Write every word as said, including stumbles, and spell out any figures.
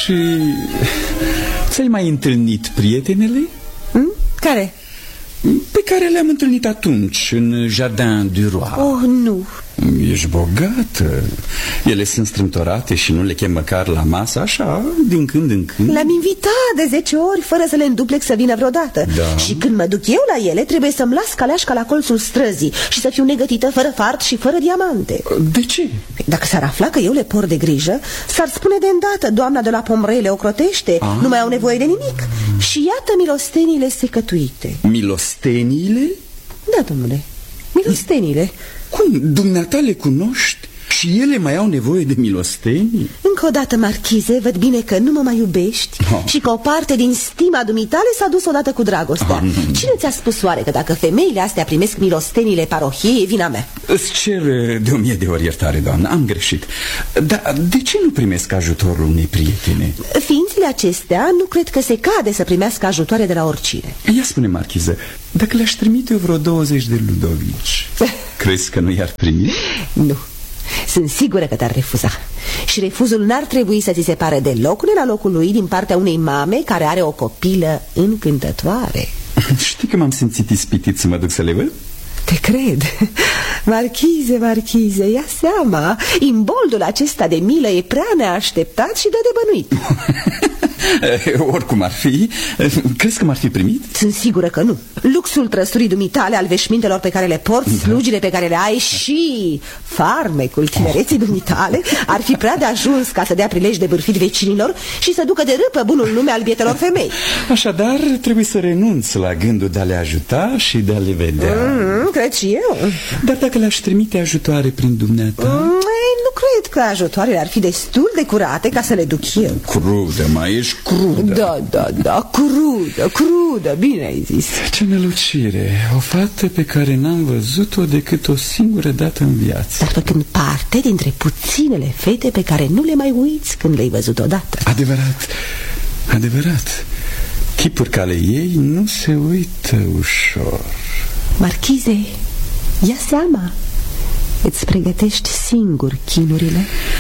Și ți-ai mai întâlnit prietenele? Hmm? Care? Pe care le-am întâlnit atunci în Jardin du Roi. Oh, nu. Ești bogată. Ele sunt strâmtorate și nu le chem măcar la masă, așa, din când în când. Le-am invitat de zece ori fără să le înduplec să vină vreodată. Da. Și când mă duc eu la ele, trebuie să-mi las caleașca la colțul străzii și să fiu negătită fără fart și fără diamante. De ce? Dacă s-ar afla că eu le por de grijă, s-ar spune de îndată: doamna de la Pomrei le ocrotește, ah. nu mai au nevoie de nimic. Și iată milosteniile secătuite. Milosteniile? Da, domnule, milosteniile. Cum? Dumneata le cunoști? Și ele mai au nevoie de milostenii? Încă o dată, marchize, văd bine că nu mă mai iubești oh. și că o parte din stima dumitale s-a dus odată cu dragostea. oh, Cine ți-a spus oare că dacă femeile astea primesc milostenile parohiei, e vina mea? Îți cer de o mie de ori iertare, doamnă, am greșit. Dar de ce nu primesc ajutorul unei prietene? Ființele acestea nu cred că se cade să primească ajutoare de la oricine. Ia spune, marchiză, dacă le-aș trimite eu vreo douăzeci de ludovici, crezi că nu i-ar primi? Nu. Sunt sigură că te-ar refuza. Și refuzul n-ar trebui să ți se pare deloc ne la locul lui din partea unei mame care are o copilă încântătoare. Știi că m-am simțit ispitit să mă duc să le văd? Te cred. Marchize, marchize, ia seama, imboldul acesta de milă e prea neașteptat și dă de bănuit. Oricum ar fi, crezi că m-ar fi primit? Sunt sigură că nu. Luxul trăsurii dumitale, al veșmintelor pe care le porți, da. slugile pe care le ai și farmecul tinereții dumitale ar fi prea de ajuns ca să dea prilej de bârfit vecinilor și să ducă de râpă bunul nume al bietelor femei. Așadar, trebuie să renunț la gândul de a le ajuta și de a le vedea. mm, Cred și eu. Dar dacă le-aș trimite ajutoare prin dumneata? mm, ei, Nu cred că ajutoarele ar fi destul de curate ca să le duc eu. Crudă, mai ești crudă. Da, da, da, crudă, crudă, bine ai zis. Ce nelucire, o fată pe care n-am văzut-o decât o singură dată în viață. Dar făcând parte dintre puținele fete pe care nu le mai uiți când le-ai văzut odată. Adevărat, adevărat. Chipuri ca ale ei nu se uită ușor. Marchize, ia seama, îți pregătești singur chinurile.